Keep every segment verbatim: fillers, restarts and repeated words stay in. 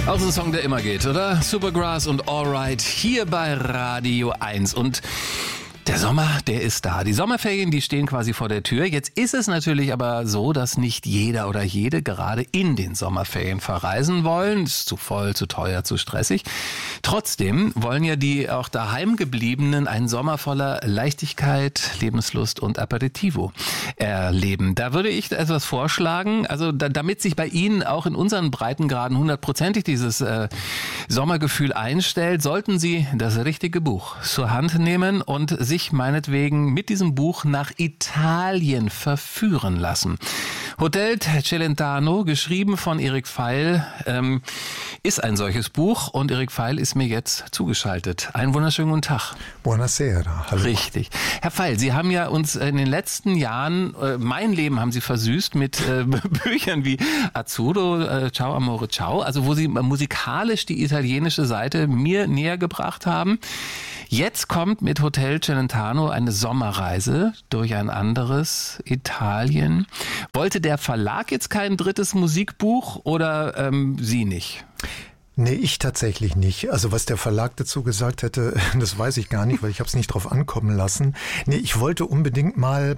Auch so ein Song, der immer geht, oder? Supergrass und Alright hier bei Radio eins. Und der Sommer, der ist da. Die Sommerferien, die stehen quasi vor der Tür. Jetzt ist es natürlich aber so, dass nicht jeder oder jede gerade in den Sommerferien verreisen wollen. Ist zu voll, zu teuer, zu stressig. Trotzdem wollen ja die auch daheim gebliebenen einen Sommer voller Leichtigkeit, Lebenslust und Aperitivo erleben. Da würde ich etwas vorschlagen, also da, damit sich bei Ihnen auch in unseren Breitengraden hundertprozentig dieses äh, Sommergefühl einstellt, sollten Sie das richtige Buch zur Hand nehmen und sich meinetwegen mit diesem Buch nach Italien verführen lassen. Hotel Celentano, geschrieben von Erik Pfeil, ähm, ist ein solches Buch und Erik Pfeil ist mir jetzt zugeschaltet. Einen wunderschönen guten Tag. Buonasera. Hallo. Richtig. Herr Pfeil, Sie haben ja uns in den letzten Jahren, äh, mein Leben haben Sie versüßt mit äh, Büchern wie Azzurro, äh, Ciao Amore Ciao, also wo Sie musikalisch die italienische Seite mir näher gebracht haben. Jetzt kommt mit Hotel Celentano eine Sommerreise durch ein anderes Italien. Wollte der Verlag jetzt kein drittes Musikbuch oder ähm, Sie nicht? Nee, ich tatsächlich nicht. Also was der Verlag dazu gesagt hätte, das weiß ich gar nicht, weil ich habe es nicht drauf ankommen lassen. Nee, ich wollte unbedingt mal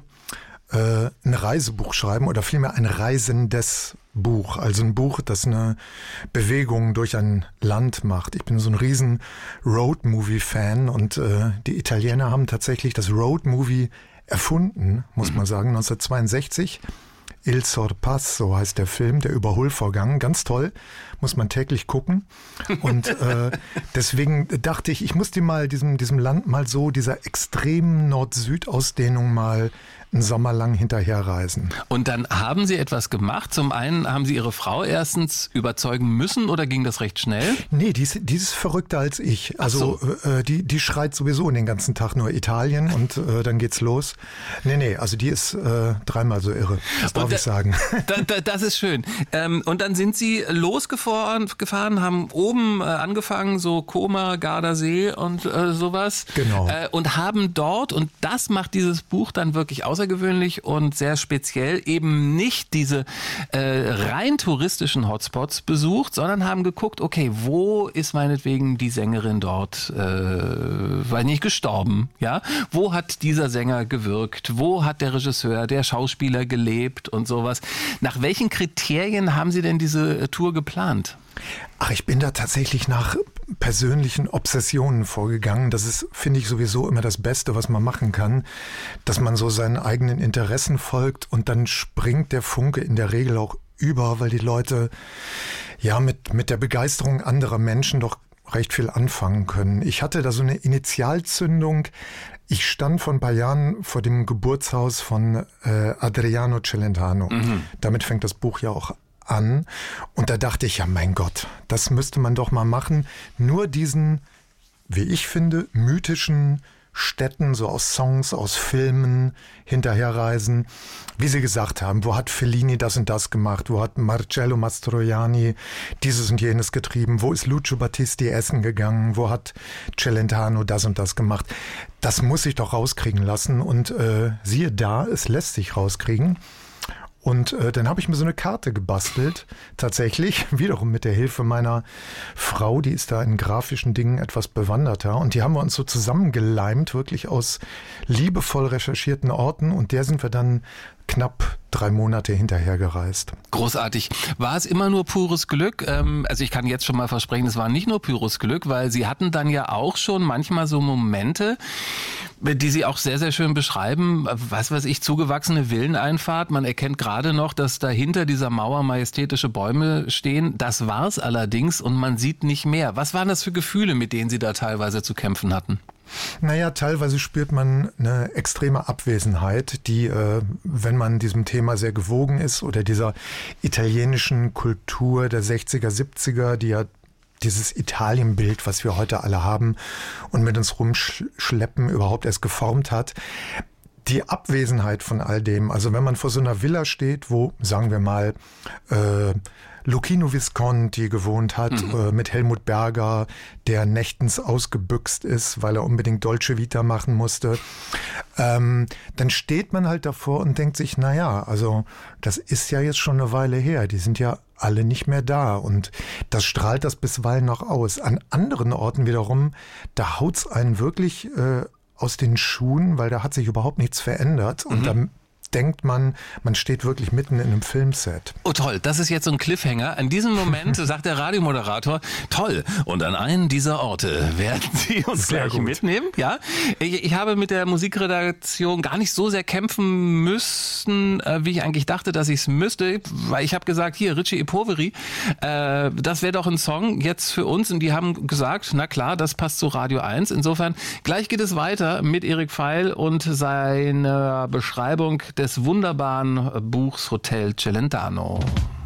äh, ein Reisebuch schreiben oder vielmehr ein reisendes Buch. Also ein Buch, das eine Bewegung durch ein Land macht. Ich bin so ein riesen Road-Movie-Fan und äh, die Italiener haben tatsächlich das Road-Movie erfunden, muss man sagen, neunzehnhundertzweiundsechzig. Il Sorpasso heißt der Film, der Überholvorgang. Ganz toll, muss man täglich gucken. Und äh, deswegen dachte ich, ich muss die mal diesem, diesem Land mal so, dieser extremen Nord-Süd-Ausdehnung mal einen Sommer lang hinterherreisen. Und dann haben Sie etwas gemacht. Zum einen haben Sie Ihre Frau erstens überzeugen müssen oder ging das recht schnell? Nee, die ist, die ist verrückter als ich. Also so. äh, die, die schreit sowieso den ganzen Tag nur Italien und äh, dann geht's los. Nee, nee, also die ist äh, dreimal so irre. Das darf da, ich sagen. Da, da, das ist schön. Ähm, und dann sind Sie losgefahren, gefahren, haben oben äh, angefangen, so Koma, Gardasee und äh, sowas. Genau. Äh, und haben dort, und das macht dieses Buch dann wirklich aus, außergewöhnlich und sehr speziell, eben nicht diese äh, rein touristischen Hotspots besucht, sondern haben geguckt, okay, wo ist meinetwegen die Sängerin dort, äh, weil nicht gestorben, ja? Wo hat dieser Sänger gewirkt? Wo hat der Regisseur, der Schauspieler gelebt und sowas? Nach welchen Kriterien haben Sie denn diese Tour geplant? Ach, ich bin da tatsächlich nach persönlichen Obsessionen vorgegangen. Das ist, finde ich, sowieso immer das Beste, was man machen kann, dass man so seinen eigenen Interessen folgt und dann springt der Funke in der Regel auch über, weil die Leute ja mit, mit der Begeisterung anderer Menschen doch recht viel anfangen können. Ich hatte da so eine Initialzündung. Ich stand vor ein paar Jahren vor dem Geburtshaus von äh, Adriano Celentano. Mhm. Damit fängt das Buch ja auch an. Und da dachte ich, ja mein Gott, das müsste man doch mal machen. Nur diesen, wie ich finde, mythischen Städten, so aus Songs, aus Filmen hinterherreisen. Wie Sie gesagt haben, wo hat Fellini das und das gemacht? Wo hat Marcello Mastroianni dieses und jenes getrieben? Wo ist Lucio Battisti essen gegangen? Wo hat Celentano das und das gemacht? Das muss ich doch rauskriegen lassen. Und äh, siehe da, es lässt sich rauskriegen. Und äh, dann habe ich mir so eine Karte gebastelt, tatsächlich, wiederum mit der Hilfe meiner Frau, die ist da in grafischen Dingen etwas bewanderter. Und die haben wir uns so zusammengeleimt, wirklich aus liebevoll recherchierten Orten. Und der sind wir dann knapp drei Monate hinterhergereist. Großartig. War es immer nur pures Glück? Ähm, also ich kann jetzt schon mal versprechen, es war nicht nur pures Glück, weil Sie hatten dann ja auch schon manchmal so Momente, die Sie auch sehr, sehr schön beschreiben. Was weiß ich, zugewachsene Villeneinfahrt. Man erkennt gerade noch, dass dahinter dieser Mauer majestätische Bäume stehen. Das war's allerdings und man sieht nicht mehr. Was waren das für Gefühle, mit denen Sie da teilweise zu kämpfen hatten? Naja, teilweise spürt man eine extreme Abwesenheit, die, äh, wenn man diesem Thema sehr gewogen ist oder dieser italienischen Kultur der sechziger, siebziger, die ja dieses Italienbild, was wir heute alle haben und mit uns rumschleppen, überhaupt erst geformt hat. Die Abwesenheit von all dem, also wenn man vor so einer Villa steht, wo, sagen wir mal, äh, Luchino Visconti gewohnt hat, mhm. äh, mit Helmut Berger, der nächtens ausgebüxt ist, weil er unbedingt Dolce Vita machen musste. Ähm, dann steht man halt davor und denkt sich, naja, also das ist ja jetzt schon eine Weile her, die sind ja alle nicht mehr da und das strahlt das bisweilen noch aus. An anderen Orten wiederum, da haut's einen wirklich äh, aus den Schuhen, weil da hat sich überhaupt nichts verändert und mhm. dann denkt man, man steht wirklich mitten in einem Filmset. Oh toll, das ist jetzt so ein Cliffhanger. In diesem Moment sagt der Radiomoderator, toll, und an einen dieser Orte werden Sie uns sehr gleich gut mitnehmen. Ja, ich, ich habe mit der Musikredaktion gar nicht so sehr kämpfen müssen, äh, wie ich eigentlich dachte, dass ich es müsste, weil ich habe gesagt, hier, Richie e Poveri, äh, das wäre doch ein Song jetzt für uns, und die haben gesagt, na klar, das passt zu Radio eins. Insofern, gleich geht es weiter mit Erik Pfeil und seiner Beschreibung des wunderbaren Buchs Hotel Celentano.